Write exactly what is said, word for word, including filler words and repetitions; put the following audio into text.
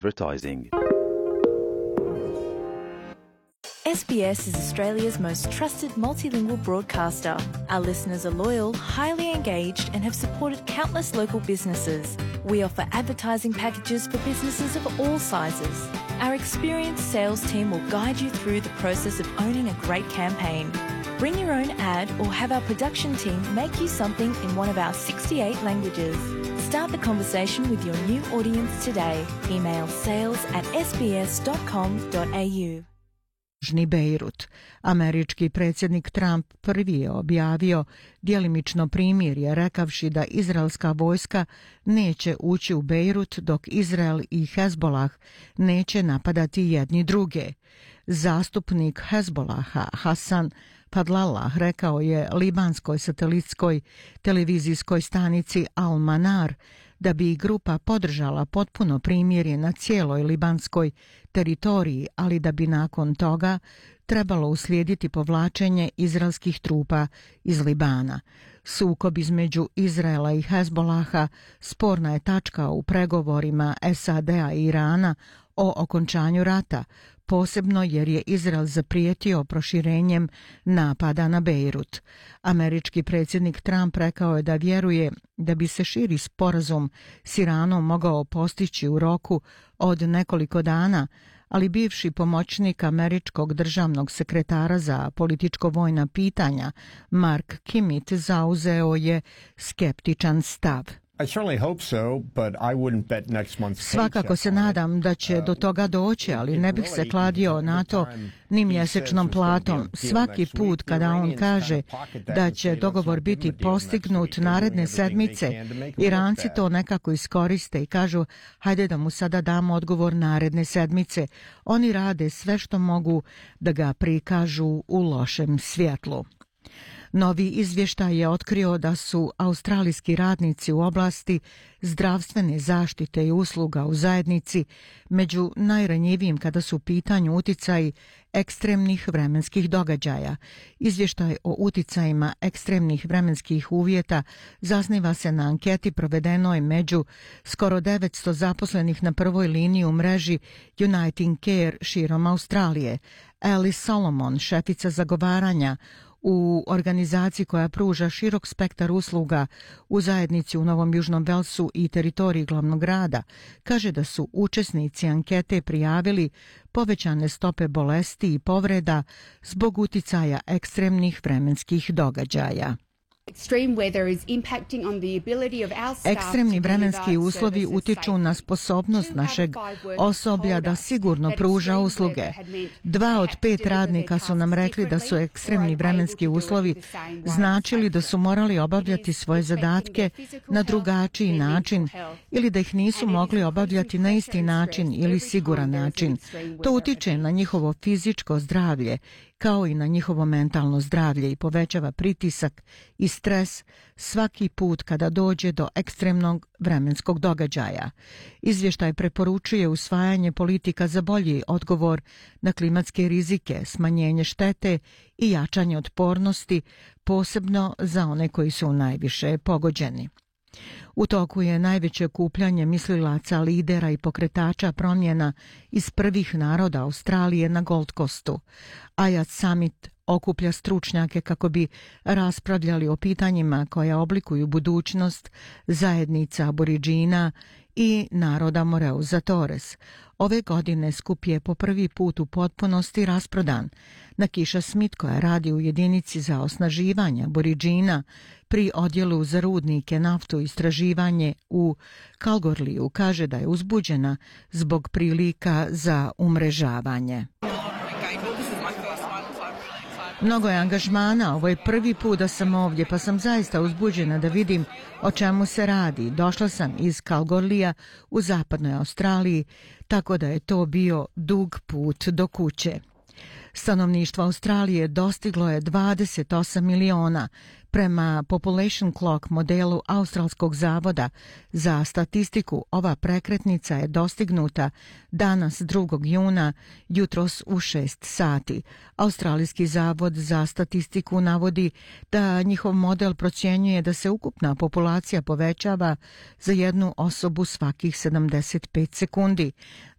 advertising. S B S is Australia's most trusted multilingual broadcaster. Our listeners are loyal, highly engaged, and have supported countless local businesses. We offer advertising packages for businesses of all sizes. Our experienced sales team will guide you through the process of owning a great campaign. Bring your own ad or have our production team make you something in one of our sixty-eight languages. Start the conversation with your new audience today. Email sales at s b s dot com dot a u. Južni Bejrut. Američki predsjednik Trump prvi je objavio djelimično primirje rekavši da izraelska vojska neće ući u Bejrut dok Izrael i Hezbolah neće napadati jedni druge. Zastupnik Hezbolaha Hasan Padlallah rekao je libanskoj satelitskoj televizijskoj stanici Al Manar da bi grupa podržala potpuno primirje na cijeloj libanskoj teritoriji, ali da bi nakon toga trebalo uslijediti povlačenje izraelskih trupa iz Libana. Sukob između Izraela i Hezbolaha sporna je tačka u pregovorima S A D-a i Irana o okončanju rata, posebno jer je Izrael zaprijetio proširenjem napada na Bejrut. Američki predsjednik Trump rekao je da vjeruje da bi se širi sporazum s Iranom mogao postići u roku od nekoliko dana, ali bivši pomoćnik američkog državnog sekretara za političko-vojna pitanja Mark Kimmit zauzeo je skeptičan stav. Svakako se nadam da će do toga doći, ali ne bih se kladio na to ni mjesečnom platom. Svaki put kada on kaže da će dogovor biti postignut naredne sedmice, Iranci to nekako iskoriste i kažu hajde da mu sada damo odgovor naredne sedmice. Oni rade sve što mogu da ga prikažu u lošem svjetlu. Novi izvještaj je otkrio da su australijski radnici u oblasti zdravstvene zaštite i usluga u zajednici među najranjivijim kada su u pitanju uticaji ekstremnih vremenskih događaja. Izvještaj o uticajima ekstremnih vremenskih uvjeta zasniva se na anketi provedenoj među skoro devetsto zaposlenih na prvoj liniji u mreži Uniting Care širom Australije. Alice Solomon, šefica zagovaranja u organizaciji koja pruža širok spektar usluga u zajednici u Novom Južnom Velsu i teritoriji glavnog grada, kaže da su učesnici ankete prijavili povećane stope bolesti i povreda zbog uticaja ekstremnih vremenskih događaja. Ekstremni vremenski uslovi utiču na sposobnost našeg osoblja da sigurno pruža usluge. Dva od pet radnika su nam rekli da su ekstremni vremenski uslovi značili da su morali obavljati svoje zadatke na drugačiji način ili da ih nisu mogli obavljati na isti način ili siguran način. To utiče na njihovo fizičko zdravlje kao i na njihovo mentalno zdravlje i povećava pritisak i stres svaki put kada dođe do ekstremnog vremenskog događaja. Izvještaj preporučuje usvajanje politika za bolji odgovor na klimatske rizike, smanjenje štete i jačanje otpornosti, posebno za one koji su najviše pogođeni. U toku je najveće okupljanje mislilaca, lidera i pokretača promjena iz prvih naroda Australije na Gold Coastu. Ayat Summit okuplja stručnjake kako bi raspravljali o pitanjima koja oblikuju budućnost zajednica Aboriđina i naroda Moreuza Torres. Ove godine skup je po prvi put u potpunosti rasprodan. Nakisha Smith, koja radi u jedinici za osnaživanje Aboriđina pri odjelu za rudnike, naftu i istraživanje u Kalgoorliju, kaže da je uzbuđena zbog prilika za umrežavanje. Mnogo je angažmana, ovo je prvi put da sam ovdje, pa sam zaista uzbuđena da vidim o čemu se radi. Došla sam iz Kalgoorlija u zapadnoj Australiji, tako da je to bio dug put do kuće. Stanovništvo Australije dostiglo je dvadeset osam miliona. Prema Population Clock modelu Australskog zavoda za statistiku, ova prekretnica je dostignuta danas drugog juna jutros u šest sati. Australijski zavod za statistiku navodi da njihov model procjenjuje da se ukupna populacija povećava za jednu osobu svakih sedamdeset pet sekundi.